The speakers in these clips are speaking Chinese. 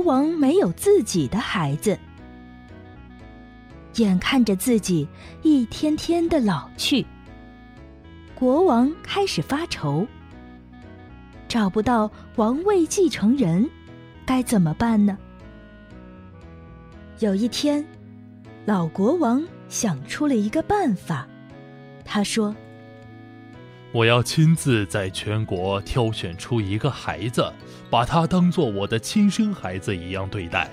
王没有自己的孩子，眼看着自己一天天的老去，国王开始发愁，找不到王位继承人，该怎么办呢？有一天，老国王想出了一个办法，他说： 我要亲自在全国挑选出一个孩子，把他当作我的亲生孩子一样对待。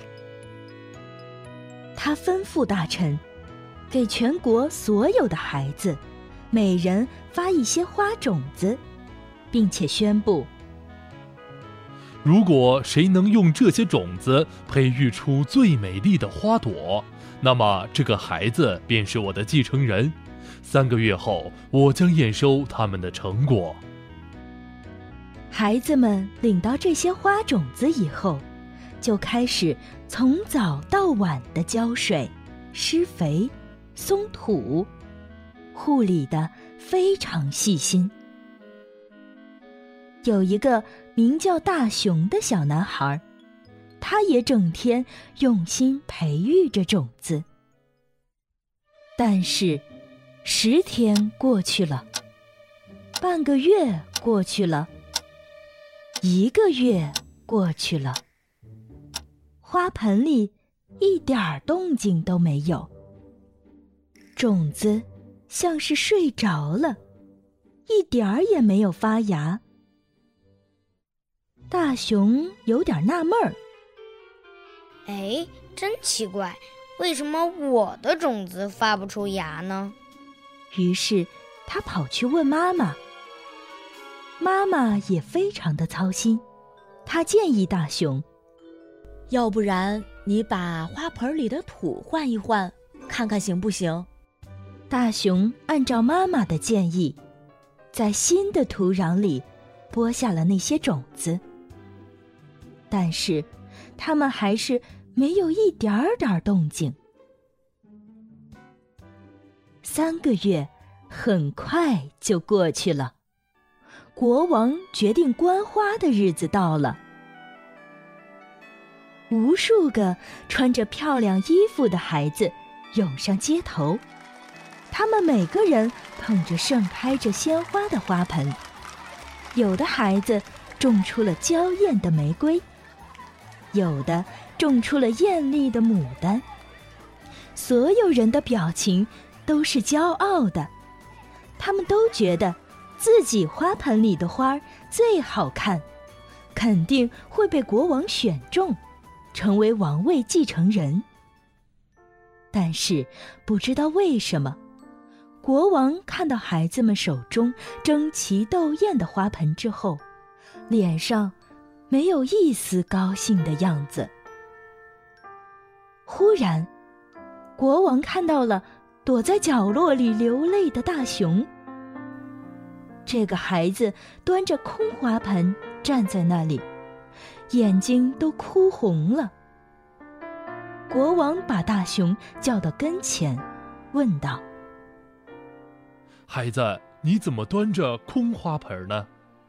他吩咐大臣，给全国所有的孩子，每人发一些花种子，并且宣布： 如果谁能用这些种子培育出最美丽的花朵，那么这个孩子便是我的继承人。3个月后，我将验收他们的成果。 孩子们领到这些花种子以后，就开始从早到晚的浇水、施肥、松土，护理得非常细心。有一个名叫大熊的小男孩，他也整天用心培育着种子。但是10天过去了，半个月过去了，1个月过去了，花盆里一点动静都没有，种子像是睡着了，一点儿也没有发芽。大熊有点纳闷儿， 哎，真奇怪，为什么我的种子发不出芽呢？ 于是他跑去问妈妈，妈妈也非常的操心，她建议大熊： 要不然你把花盆里的土换一换，看看行不行？ 大熊按照妈妈的建议，在新的土壤里播下了那些种子，但是它们还是没有一点点动静。3个月很快就过去了，国王决定观花的日子到了。无数个穿着漂亮衣服的孩子涌上街头，他们每个人捧着盛开着鲜花的花盆，有的孩子种出了娇艳的玫瑰，有的种出了艳丽的牡丹。所有人的表情都是骄傲的，他们都觉得自己花盆里的花最好看，肯定会被国王选中，成为王位继承人。但是不知道为什么，国王看到孩子们手中争奇斗艳的花盆之后，脸上没有一丝高兴的样子。忽然，国王看到了躲在角落里流泪的大熊。这个孩子端着空花盆站在那里，眼睛都哭红了。国王把大熊叫到跟前，问道： 孩子，你怎么端着空花盆呢？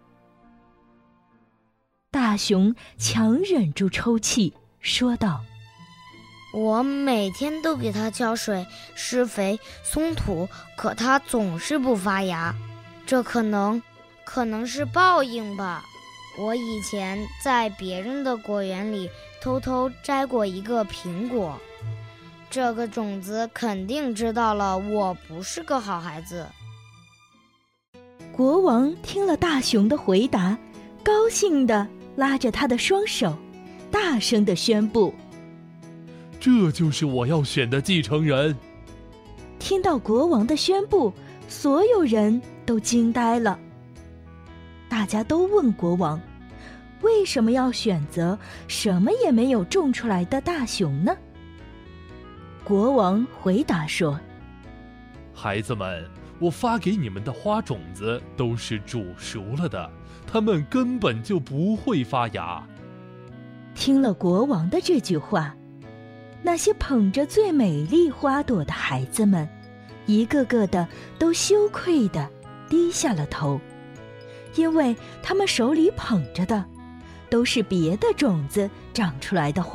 大熊强忍住抽泣，说道： 我每天都给它浇水、施肥、松土，可它总是不发芽，这可能是报应吧。我以前在别人的果园里偷偷摘过一个苹果，这个种子肯定知道了我不是个好孩子。 国王听了大熊的回答，高兴地拉着他的双手，大声地宣布： 这就是我要选的继承人。 听到国王的宣布，所有人都惊呆了。大家都问国王，为什么要选择什么也没有种出来的大熊呢？国王回答说： 孩子们，我发给你们的花种子都是煮熟了的，它们根本就不会发芽。 听了国王的这句话，那些捧着最美丽花朵的孩子们，一个个的都羞愧地低下了头，因为他们手里捧着的都是别的种子长出来的花。